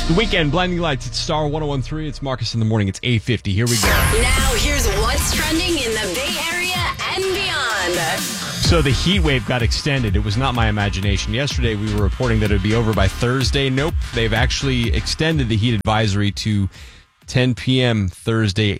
The Weekend, Blinding Lights. It's Star 1013. It's Marcus in the morning. It's 8:50. Here we go. Now, here's what's trending in the Bay Area and beyond. So the heat wave got extended. It was not my imagination. Yesterday, we were reporting that it would be over by Thursday. Nope. They've actually extended the heat advisory to 10 p.m. Thursday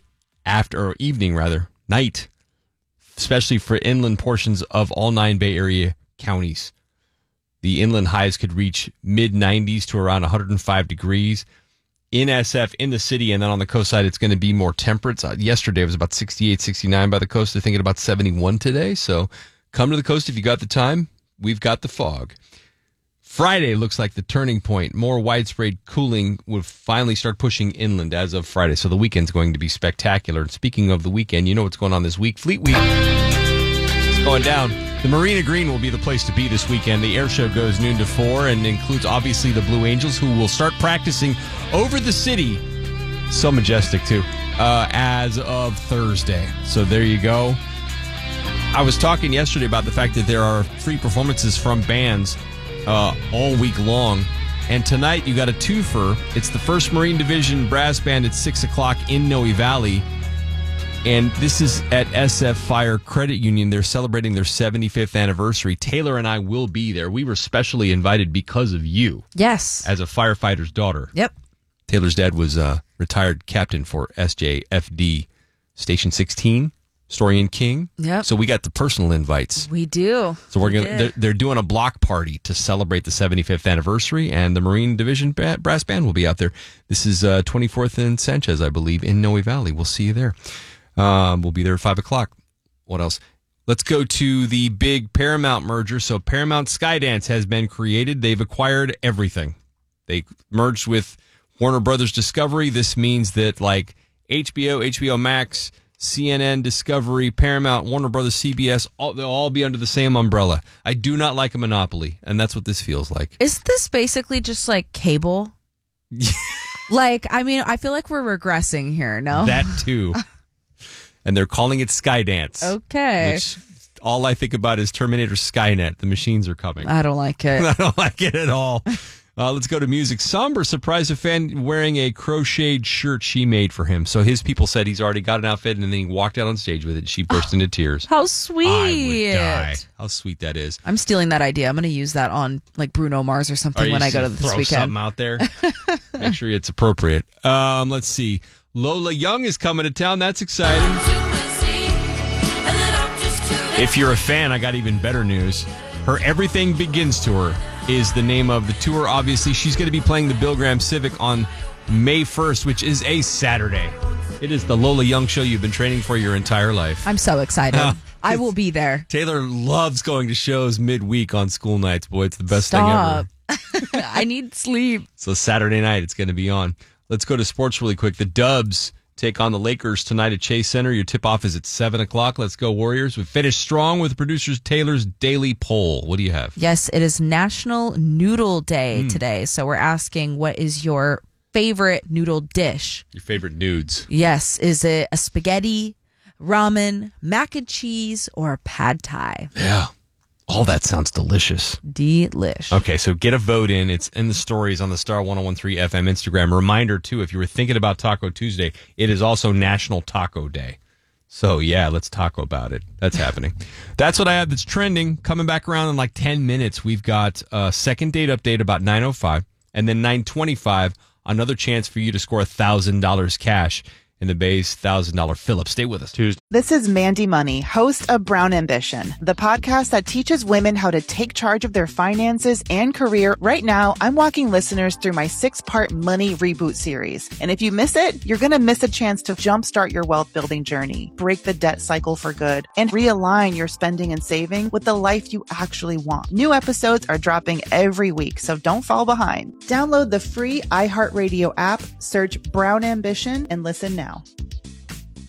night, especially for inland portions of all 9 Bay Area counties. The inland highs could reach mid-90s to around 105 degrees. In SF, in the city, and then on the coast side, it's going to be more temperate. Yesterday, it was about 68, 69 by the coast. They're thinking about 71 today. So come to the coast if you got the time. We've got the fog. Friday looks like the turning point. More widespread cooling will finally start pushing inland as of Friday. So the weekend's going to be spectacular. And speaking of the weekend, you know what's going on this week. Fleet Week. It's going down. The Marina Green will be the place to be this weekend. The air show goes noon to 4 and includes obviously the Blue Angels, who will start practicing over the city. So majestic too, as of Thursday. So there you go. I was talking yesterday about the fact that there are free performances from bands all week long. And tonight you got a twofer. It's the 1st Marine Division Brass Band at 6 o'clock in Noe Valley. And this is at SF Fire Credit Union. They're celebrating their 75th anniversary. Taylor and I will be there. We were specially invited because of you. Yes. As a firefighter's daughter. Yep. Taylor's dad was a retired captain for SJFD Station 16, Story and King. Yep. So we got the personal invites. We do. So they're doing a block party to celebrate the 75th anniversary, and the Marine Division Brass Band will be out there. This is 24th and Sanchez, I believe, in Noe Valley. We'll see you there. We'll be there at 5 o'clock. What else? Let's go to the big Paramount merger. So Paramount Skydance has been created. They've acquired everything. They merged with Warner Brothers Discovery. This means that like HBO, HBO Max, CNN, Discovery, Paramount, Warner Brothers, CBS, they'll all be under the same umbrella. I do not like a monopoly, and that's what this feels like. Is this basically just like cable? I feel like we're regressing here, no? That too. And they're calling it Skydance. Okay. Which all I think about is Terminator Skynet. The machines are coming. I don't like it. I don't like it at all. Let's go to music. Somber surprised a fan wearing a crocheted shirt she made for him. So his people said he's already got an outfit, and then he walked out on stage with it. She burst into tears. How sweet. I would die. How sweet that is. I'm stealing that idea. I'm going to use that on like Bruno Mars or something when I go to this throw weekend. Something out there. Make sure it's appropriate. Let's see. Lola Young is coming to town. That's exciting. If you're a fan, I got even better news. Her Everything Begins Tour is the name of the tour. Obviously, she's going to be playing the Bill Graham Civic on May 1st, which is a Saturday. It is the Lola Young show you've been training for your entire life. I'm so excited. I will be there. Taylor loves going to shows midweek on school nights. Boy, it's the best thing ever. I need sleep. So Saturday night, it's going to be on. Let's go to sports really quick. The Dubs take on the Lakers tonight at Chase Center. Your tip-off is at 7 o'clock. Let's go, Warriors. We finished strong with producer Taylor's daily poll. What do you have? Yes, it is National Noodle Day today. So we're asking, what is your favorite noodle dish? Your favorite nudes. Yes. Is it a spaghetti, ramen, mac and cheese, or pad thai? Yeah. All that sounds delicious. Delish. Okay, so get a vote in. It's in the stories on the Star 1013 FM Instagram. Reminder, too, if you were thinking about Taco Tuesday, it is also National Taco Day. So, yeah, let's taco about it. That's happening. That's what I have that's trending. Coming back around in like 10 minutes, we've got a second date update about 9:05, and then 9:25, another chance for you to score $1,000 cash in the Bay's $1,000 Phillip. Stay with us. Tuesday. This is Mandy Money, host of Brown Ambition, the podcast that teaches women how to take charge of their finances and career. Right now, I'm walking listeners through my 6-part money reboot series. And if you miss it, you're going to miss a chance to jumpstart your wealth building journey, break the debt cycle for good, and realign your spending and saving with the life you actually want. New episodes are dropping every week, so don't fall behind. Download the free iHeartRadio app, search Brown Ambition, and listen now.